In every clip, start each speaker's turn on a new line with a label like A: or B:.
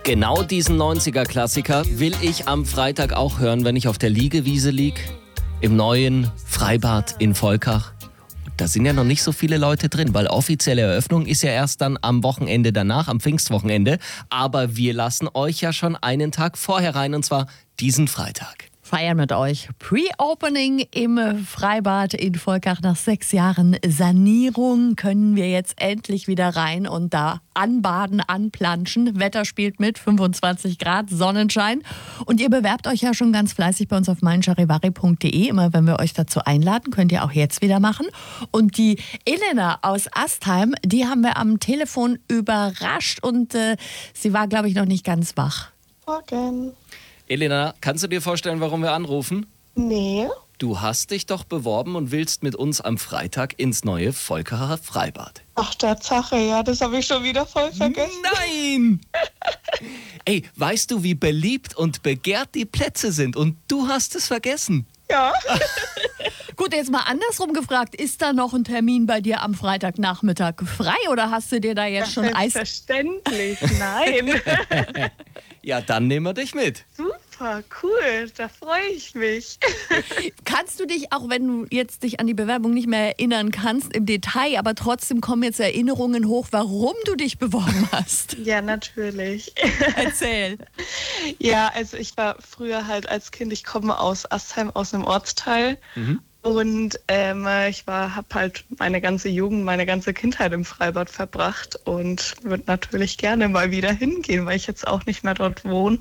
A: Genau diesen 90er-Klassiker will ich am Freitag auch hören, wenn ich auf der Liegewiese lieg, im neuen Freibad in Volkach. Da sind ja noch nicht so viele Leute drin, weil offizielle Eröffnung ist ja erst dann am Wochenende danach, am Pfingstwochenende. Aber wir lassen euch ja schon einen Tag vorher rein, und zwar diesen Freitag.
B: Feiern mit euch. Pre-Opening im Freibad in Volkach. Nach 6 Jahren Sanierung können wir jetzt endlich wieder rein und da anbaden, anplanschen. Wetter spielt mit, 25 Grad, Sonnenschein. Und ihr bewerbt euch ja schon ganz fleißig bei uns auf meincharivari.de. Immer wenn wir euch dazu einladen, könnt ihr auch jetzt wieder machen. Und die Elena aus Astheim, die haben wir am Telefon überrascht und sie war, glaube ich, noch nicht ganz wach.
C: Morgen.
A: Elena, kannst du dir vorstellen, warum wir anrufen?
C: Nee.
A: Du hast dich doch beworben und willst mit uns am Freitag ins neue Volkacher Freibad.
C: Ach, Tatsache, ja, das habe ich schon wieder voll vergessen.
A: Nein! Ey, weißt du, wie beliebt und begehrt die Plätze sind? Und du hast es vergessen.
C: Ja.
B: Gut, jetzt mal andersrum gefragt. Ist da noch ein Termin bei dir am Freitagnachmittag frei oder hast du dir da jetzt schon Eis...
C: Selbstverständlich, nein.
A: Ja, dann nehmen wir dich mit.
C: Super, cool, da freue ich mich.
B: Kannst du dich, auch wenn du jetzt dich an die Bewerbung nicht mehr erinnern kannst im Detail, aber trotzdem kommen jetzt Erinnerungen hoch, warum du dich beworben hast?
C: Ja, natürlich.
B: Erzähl.
C: Ja, also ich war früher halt als Kind, ich komme aus Astheim, aus einem Ortsteil. Und ich habe halt meine ganze Jugend, meine ganze Kindheit im Freibad verbracht und würde natürlich gerne mal wieder hingehen, weil ich jetzt auch nicht mehr dort wohne.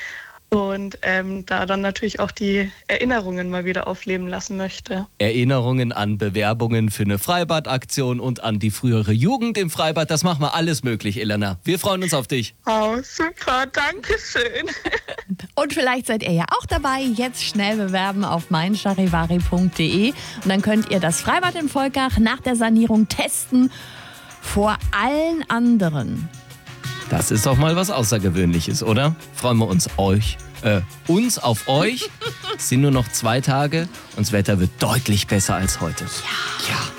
C: Und da dann natürlich auch die Erinnerungen mal wieder aufleben lassen möchte.
A: Erinnerungen an Bewerbungen für eine Freibadaktion und an die frühere Jugend im Freibad, das machen wir alles möglich, Elena. Wir freuen uns auf dich.
C: Oh, super, danke schön.
B: Und vielleicht seid ihr ja auch dabei. Jetzt schnell bewerben auf meincharivari.de und dann könnt ihr das Freibad in Volkach nach der Sanierung testen vor allen anderen.
A: Das ist doch mal was Außergewöhnliches, oder? Freuen wir uns auf euch. Es sind nur noch 2 Tage und das Wetter wird deutlich besser als heute. Ja.